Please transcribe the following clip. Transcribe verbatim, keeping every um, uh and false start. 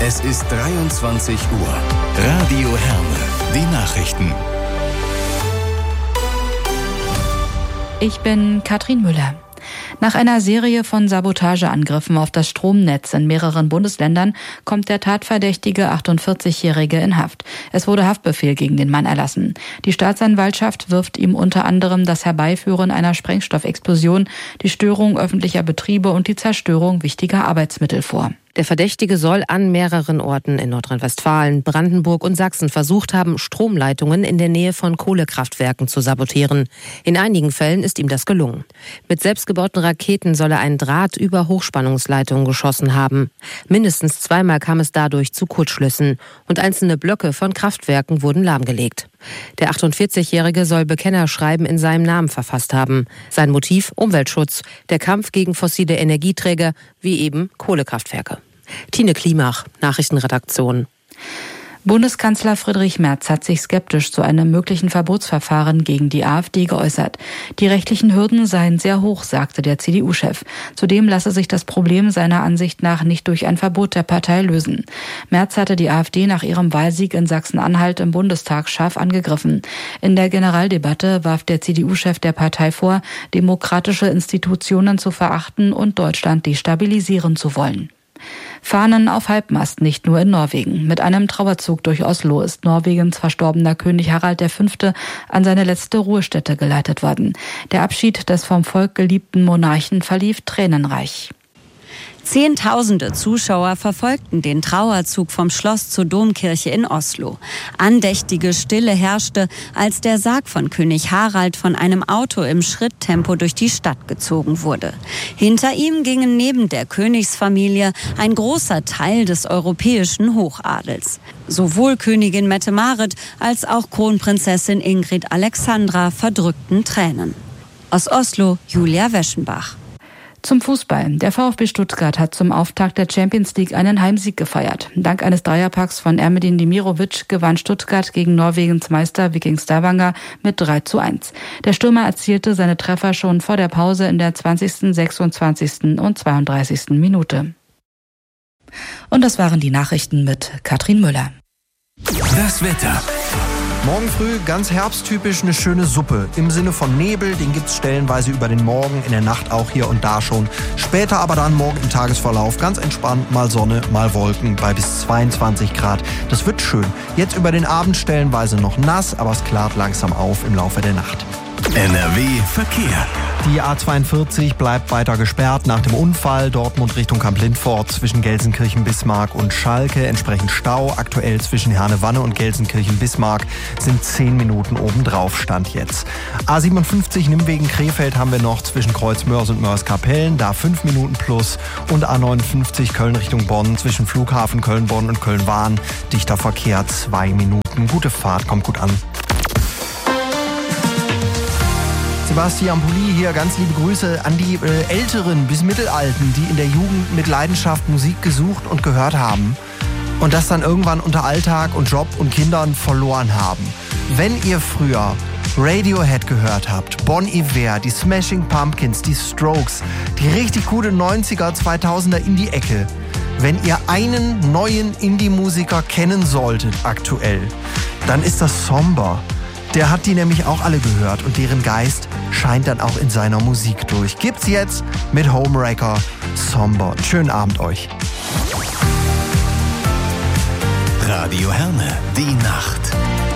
Es ist dreiundzwanzig Uhr. Radio Herne, die Nachrichten. Ich bin Katrin Müller. Nach einer Serie von Sabotageangriffen auf das Stromnetz in mehreren Bundesländern kommt der Tatverdächtige achtundvierzigjährige in Haft. Es wurde Haftbefehl gegen den Mann erlassen. Die Staatsanwaltschaft wirft ihm unter anderem das Herbeiführen einer Sprengstoffexplosion, die Störung öffentlicher Betriebe und die Zerstörung wichtiger Arbeitsmittel vor. Der Verdächtige soll an mehreren Orten in Nordrhein-Westfalen, Brandenburg und Sachsen versucht haben, Stromleitungen in der Nähe von Kohlekraftwerken zu sabotieren. In einigen Fällen ist ihm das gelungen. Mit selbstgebauten Raketen soll er einen Draht über Hochspannungsleitungen geschossen haben. Mindestens zweimal kam es dadurch zu Kurzschlüssen und einzelne Blöcke von Kraftwerken wurden lahmgelegt. Der achtundvierzigjährige soll Bekennerschreiben in seinem Namen verfasst haben. Sein Motiv: Umweltschutz, der Kampf gegen fossile Energieträger wie eben Kohlekraftwerke. Tine Klimach, Nachrichtenredaktion. Bundeskanzler Friedrich Merz hat sich skeptisch zu einem möglichen Verbotsverfahren gegen die AfD geäußert. Die rechtlichen Hürden seien sehr hoch, sagte der C D U-Chef. Zudem lasse sich das Problem seiner Ansicht nach nicht durch ein Verbot der Partei lösen. Merz hatte die AfD nach ihrem Wahlsieg in Sachsen-Anhalt im Bundestag scharf angegriffen. In der Generaldebatte warf der C D U-Chef der Partei vor, demokratische Institutionen zu verachten und Deutschland destabilisieren zu wollen. Fahnen auf Halbmast, nicht nur in Norwegen. Mit einem Trauerzug durch Oslo ist Norwegens verstorbener König Harald der Fünfte an seine letzte Ruhestätte geleitet worden. Der Abschied des vom Volk geliebten Monarchen verlief tränenreich. Zehntausende Zuschauer verfolgten den Trauerzug vom Schloss zur Domkirche in Oslo. Andächtige Stille herrschte, als der Sarg von König Harald von einem Auto im Schritttempo durch die Stadt gezogen wurde. Hinter ihm gingen neben der Königsfamilie ein großer Teil des europäischen Hochadels. Sowohl Königin Mette-Marit als auch Kronprinzessin Ingrid Alexandra verdrückten Tränen. Aus Oslo, Julia Weschenbach. Zum Fußball. Der VfB Stuttgart hat zum Auftakt der Champions League einen Heimsieg gefeiert. Dank eines Dreierpacks von Ermedin Demirovic gewann Stuttgart gegen Norwegens Meister Viking Stavanger mit drei zu eins. Der Stürmer erzielte seine Treffer schon vor der Pause in der zwanzigsten, sechsundzwanzigsten und zweiunddreißigsten Minute. Und das waren die Nachrichten mit Katrin Müller. Das Wetter. Morgen früh ganz herbsttypisch eine schöne Suppe. Im Sinne von Nebel, den gibt's stellenweise über den Morgen, in der Nacht auch hier und da schon. Später aber dann morgen im Tagesverlauf ganz entspannt, mal Sonne, mal Wolken bei bis zweiundzwanzig Grad. Das wird schön. Jetzt über den Abend stellenweise noch nass, aber es klart langsam auf im Laufe der Nacht. N R W Verkehr. Die A zweiundvierzig bleibt weiter gesperrt nach dem Unfall. Dortmund Richtung Kamp-Lindfort zwischen Gelsenkirchen-Bismarck und Schalke. Entsprechend Stau. Aktuell zwischen Herne-Wanne und Gelsenkirchen-Bismarck sind zehn Minuten obendrauf, Stand jetzt. A siebenundfünfzig Nimwegen-Krefeld haben wir noch zwischen Kreuzmörs und Mörs-Kapellen. Da fünf Minuten plus. Und A neunundfünfzig Köln Richtung Bonn zwischen Flughafen Köln-Bonn und Köln-Wahn. Dichter Verkehr, zwei Minuten. Gute Fahrt, kommt gut an. Sebastian Pulli hier, ganz liebe Grüße an die äh, Älteren bis Mittelalten, die in der Jugend mit Leidenschaft Musik gesucht und gehört haben und das dann irgendwann unter Alltag und Job und Kindern verloren haben. Wenn ihr früher Radiohead gehört habt, Bon Iver, die Smashing Pumpkins, die Strokes, die richtig gute neunziger, zweitausender Indie-Ecke, wenn ihr einen neuen Indie-Musiker kennen solltet aktuell, dann ist das Somber. Der hat die nämlich auch alle gehört und deren Geist scheint dann auch in seiner Musik durch. Gibt's jetzt mit Homewrecker Somber. Schönen Abend euch. Radio Herne, die Nacht.